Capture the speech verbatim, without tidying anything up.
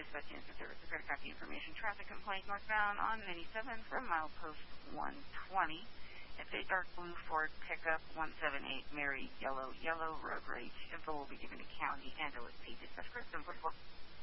dispatch answer service. The credit copy information. Traffic complaint northbound on ninety-seven from milepost one twenty. It's a dark blue Ford pickup, one seven eight Mary Yellow Yellow road rage. Info will be given to county and O S P. Dispatch Chris, seven forty-four.